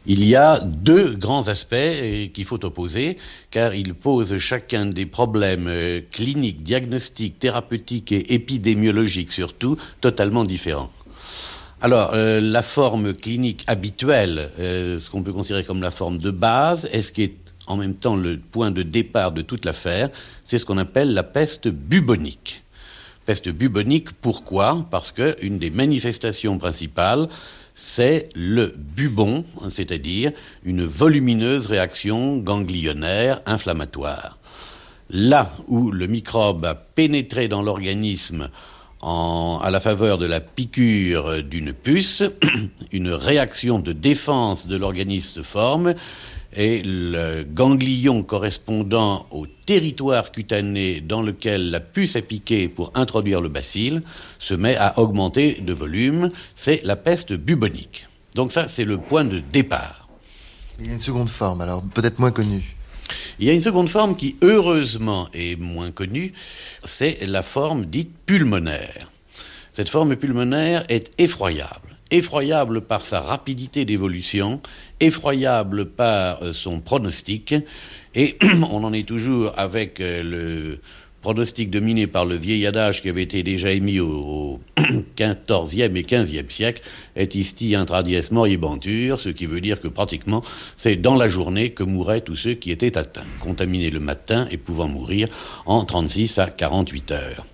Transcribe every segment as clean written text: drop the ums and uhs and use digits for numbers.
Il y a deux grands aspects qu'il faut opposer, car ils posent chacun des problèmes cliniques, diagnostiques, thérapeutiques et épidémiologiques surtout, totalement différents. Alors, la forme clinique habituelle, ce qu'on peut considérer comme la forme de base, et ce qui est en même temps le point de départ de toute l'affaire, c'est ce qu'on appelle la peste bubonique. Peste bubonique, pourquoi ? Parce qu'une des manifestations principales, c'est le bubon, c'est-à-dire une volumineuse réaction ganglionnaire inflammatoire. Là où le microbe a pénétré dans l'organisme à la faveur de la piqûre d'une puce, une réaction de défense de l'organisme se forme et le ganglion correspondant au territoire cutané dans lequel la puce est piquée pour introduire le bacille se met à augmenter de volume. C'est la peste bubonique. Donc ça, c'est le point de départ. Il y a une seconde forme, alors peut-être moins connue. Il y a une seconde forme qui, heureusement, est moins connue, c'est la forme dite pulmonaire. Cette forme pulmonaire est effroyable. Effroyable par sa rapidité d'évolution, effroyable par son pronostic, et on en est toujours avec le pronostic dominé par le vieil adage qui avait été déjà émis au XIVe et XVe siècle, et isti intra dies moribantur, ce qui veut dire que pratiquement c'est dans la journée que mouraient tous ceux qui étaient atteints, contaminés le matin et pouvant mourir en 36 à 48 heures.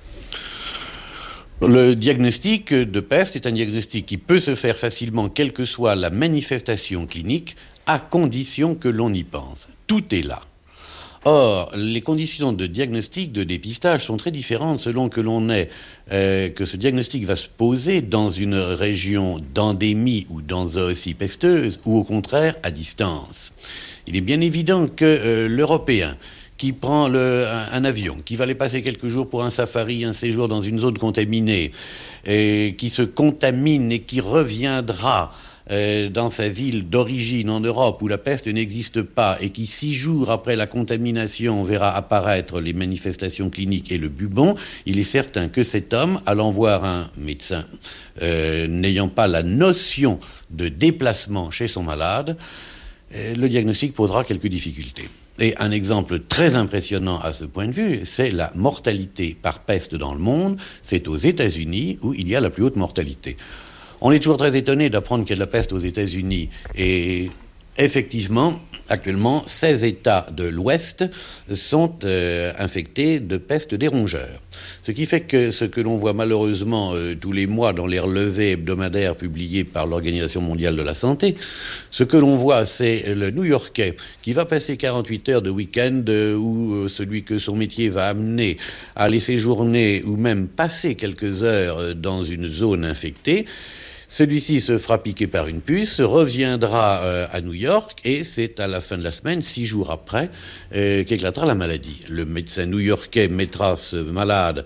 Le diagnostic de peste est un diagnostic qui peut se faire facilement, quelle que soit la manifestation clinique, à condition que l'on y pense. Tout est là. Or, les conditions de diagnostic, de dépistage sont très différentes selon que l'on est, que ce diagnostic va se poser dans une région d'endémie ou d'enzootie pesteuse, ou au contraire à distance. Il est bien évident que l'Européen qui prend un avion, qui va aller passer quelques jours pour un safari, un séjour dans une zone contaminée, et qui se contamine et qui reviendra dans sa ville d'origine en Europe où la peste n'existe pas et qui 6 jours après la contamination verra apparaître les manifestations cliniques et le bubon, il est certain que cet homme, allant voir un médecin, n'ayant pas la notion de déplacement chez son malade, le diagnostic posera quelques difficultés. Et un exemple très impressionnant à ce point de vue, c'est la mortalité par peste dans le monde. C'est aux États-Unis où il y a la plus haute mortalité. On est toujours très étonné d'apprendre qu'il y a de la peste aux États-Unis. Et effectivement, actuellement, 16 États de l'Ouest sont infectés de peste des rongeurs. Ce qui fait que ce que l'on voit malheureusement tous les mois dans les relevés hebdomadaires publiés par l'Organisation mondiale de la santé, ce que l'on voit, c'est le New-Yorkais qui va passer 48 heures de week-end où celui que son métier va amener à aller séjourner ou même passer quelques heures dans une zone infectée. Celui-ci se fera piquer par une puce, reviendra à New York et c'est à la fin de la semaine, 6 jours après, qu'éclatera la maladie. Le médecin new-yorkais mettra ce malade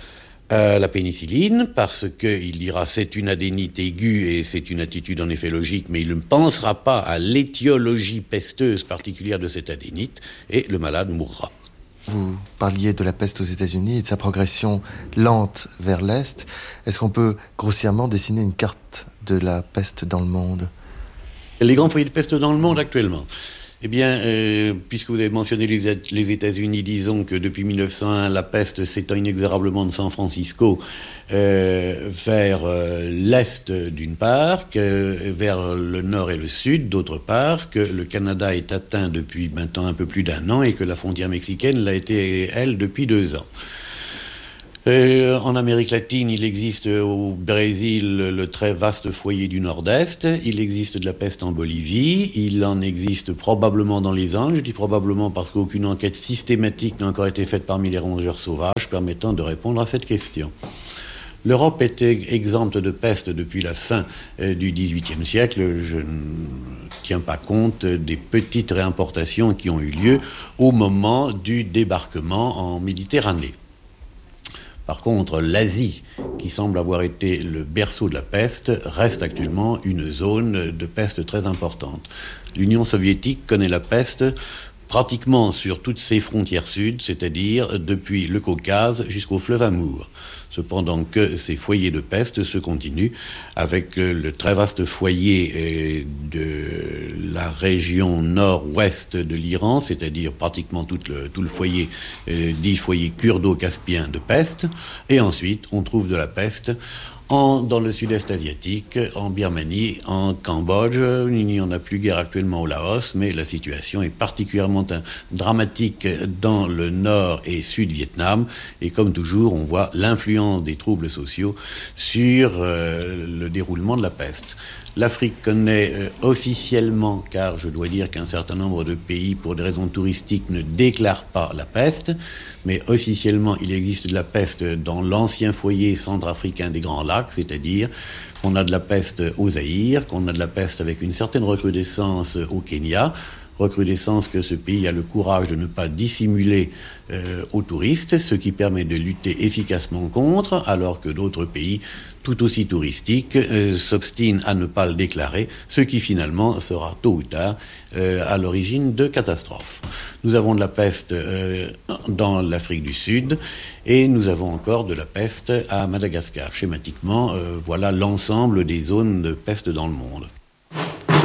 à la pénicilline parce qu'il dira c'est une adénite aiguë et c'est une attitude en effet logique, mais il ne pensera pas à l'étiologie pesteuse particulière de cette adénite et le malade mourra. Vous parliez de la peste aux États-Unis et de sa progression lente vers l'Est. Est-ce qu'on peut grossièrement dessiner une carte de la peste dans le monde ? Les grands foyers de peste dans le monde actuellement. Eh bien, puisque vous avez mentionné les États-Unis, disons que depuis 1901, la peste s'étend inexorablement de San Francisco vers l'est d'une part, vers le nord et le sud d'autre part, que le Canada est atteint depuis maintenant un peu plus d'1 an et que la frontière mexicaine l'a été, elle, depuis 2 ans. En Amérique latine, il existe au Brésil le très vaste foyer du Nord-Est. Il existe de la peste en Bolivie. Il en existe probablement dans les Andes. Je dis probablement parce qu'aucune enquête systématique n'a encore été faite parmi les rongeurs sauvages permettant de répondre à cette question. L'Europe était exempte de peste depuis la fin du XVIIIe siècle. Je ne tiens pas compte des petites réimportations qui ont eu lieu au moment du débarquement en Méditerranée. Par contre, l'Asie, qui semble avoir été le berceau de la peste, reste actuellement une zone de peste très importante. L'Union soviétique connaît la peste pratiquement sur toutes ses frontières sud, c'est-à-dire depuis le Caucase jusqu'au fleuve Amour. cependant que ces foyers de peste se continuent avec le très vaste foyer de la région nord-ouest de l'Iran, c'est-à-dire pratiquement tout le foyer, dit foyer kurdo-caspien de peste, et ensuite on trouve de la peste dans le sud-est asiatique, en Birmanie, en Cambodge. Il n'y en a plus guère actuellement au Laos, mais la situation est particulièrement dramatique dans le nord et sud Vietnam. Et comme toujours, on voit l'influence des troubles sociaux sur le déroulement de la peste. L'Afrique connaît officiellement, car je dois dire qu'un certain nombre de pays, pour des raisons touristiques, ne déclarent pas la peste, mais officiellement, il existe de la peste dans l'ancien foyer centrafricain des Grands Lacs, c'est-à-dire qu'on a de la peste au Zaïre, qu'on a de la peste avec une certaine recrudescence au Kenya, recrudescence que ce pays a le courage de ne pas dissimuler aux touristes, ce qui permet de lutter efficacement contre, alors que d'autres pays tout aussi touristiques s'obstinent à ne pas le déclarer, ce qui finalement sera tôt ou tard à l'origine de catastrophes. Nous avons de la peste dans l'Afrique du Sud et nous avons encore de la peste à Madagascar. Schématiquement, voilà l'ensemble des zones de peste dans le monde.